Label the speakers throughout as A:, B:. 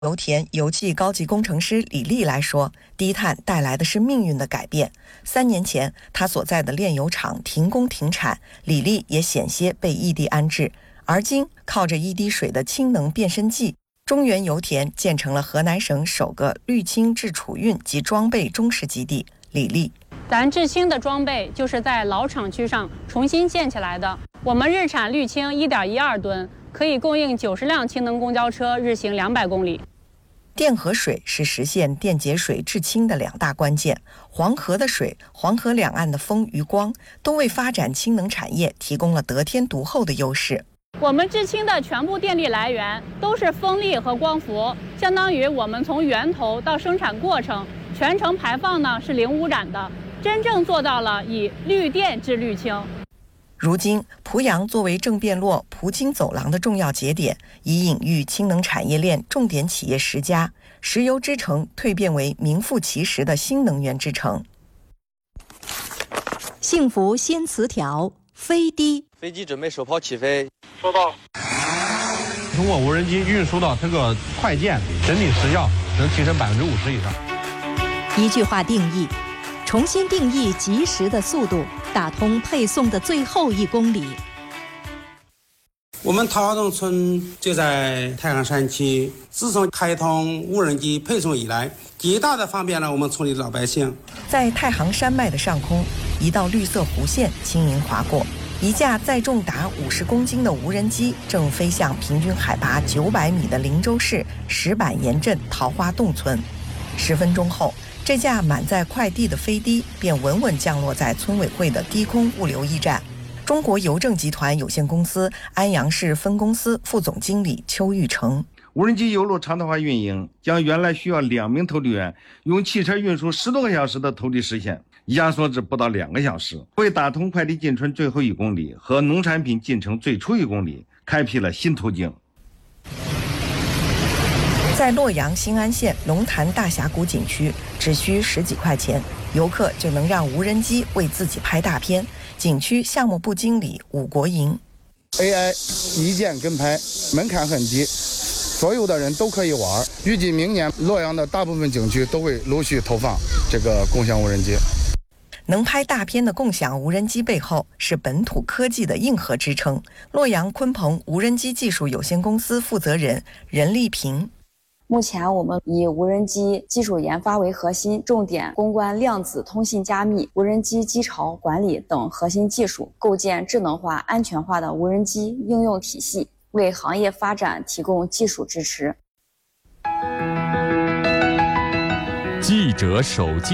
A: 油田油气高级工程师李丽来说，低碳带来的是命运的改变。3年前，她所在的炼油厂停工停产，李丽也险些被异地安置。而今，靠着一滴水的氢能变身剂，中原油田建成了河南省首个氯氢制储运及装备中试基地。李丽，
B: 咱制氢的装备就是在老厂区上重新建起来的。我们日产氯氢1.12吨，可以供应90辆氢能公交车日行200公里。
A: 电和水是实现电解水制氢的2大关键。黄河的水、黄河两岸的风与光，都为发展氢能产业提供了得天独厚的优势。
B: 我们制氢的全部电力来源都是风力和光伏，相当于我们从源头到生产过程，全程排放呢是零污染的，真正做到了以绿电制氯氢。
A: 如今，濮阳作为正汴洛濮京走廊的重要节点，已隐喻氢能产业链重点企业10家，石油之城蜕变为名副其实的新能源之城。
C: 幸福新词条，飞的。
D: 飞机准备首抛起飞。
E: 收到。通过无人机运输到这个快件，整体时效能提升50%以上。
C: 一句话定义，重新定义及时的速度，打通配送的最后1公里。
F: 我们桃花洞村就在太行山区，自从开通无人机配送以来，极大的方便了我们村里老百姓。
A: 在太行山脉的上空，一道绿色弧线轻盈划过，一架载重达50公斤的无人机正飞向平均海拔900米的灵州市石板岩镇桃花洞村。10分钟后，这架满载快递的飞的便稳稳降落在村委会的低空物流驿站。中国邮政集团有限公司安阳市分公司副总经理邱玉成，
G: 无人机邮路常态化运营，将原来需要2名投递员用汽车运输10多个小时的投递时限压缩至不到2个小时，为打通快递进村最后1公里和农产品进城最初1公里开辟了新途径。
A: 在洛阳新安县龙潭大峡谷景区，只需10几块钱，游客就能让无人机为自己拍大片。景区项目部经理武国营
H: AI 一键跟拍，门槛很低，所有的人都可以玩。预计明年洛阳的大部分景区都会陆续投放这个共享无人机。
A: 能拍大片的共享无人机背后是本土科技的硬核支撑。洛阳鲲鹏无人机技术有限公司负责人任丽萍，
I: 目前我们以无人机技术研发为核心，重点攻关量子通信加密、无人机机巢管理等核心技术，构建智能化、安全化的无人机应用体系，为行业发展提供技术支持。
J: 记者手记。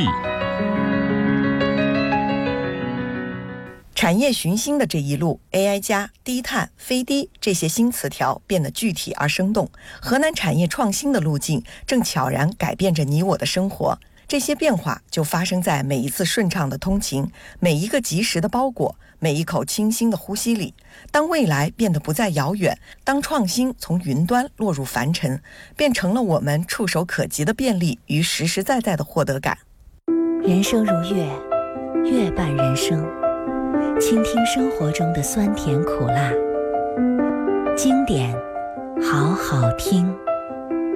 A: 产业寻新的这一路 ，AI 加、低碳、飞的这些新词条变得具体而生动。河南产业创新的路径正悄然改变着你我的生活。这些变化就发生在每一次顺畅的通勤，每一个及时的包裹，每一口清新的呼吸里。当未来变得不再遥远，当创新从云端落入凡尘，变成了我们触手可及的便利与实实在在的获得感。
K: 人生如乐，乐伴人生。倾听生活中的酸甜苦辣，经典好好听。